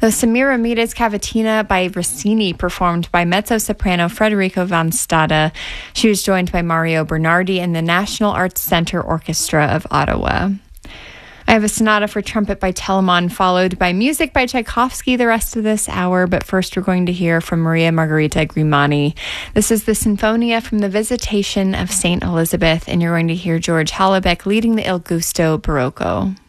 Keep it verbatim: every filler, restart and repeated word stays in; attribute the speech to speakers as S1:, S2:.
S1: The Semiramis Cavatina by Rossini, performed by mezzo-soprano Federico van Stade. She was joined by Mario Bernardi and the National Arts Center Orchestra of Ottawa. I have a sonata for trumpet by Telemann, followed by music by Tchaikovsky the rest of this hour, but first we're going to hear from Maria Margherita Grimani. This is the Sinfonia from the Visitation of Saint Elizabeth, and you're going to hear George Hallebeck leading the Il Gusto Barocco.